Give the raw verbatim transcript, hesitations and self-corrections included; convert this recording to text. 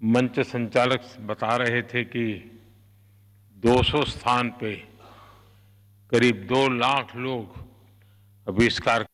मंच संचालक बता रहे थे कि दो सौ स्थान पे करीब दो लाख लोग आविष्कार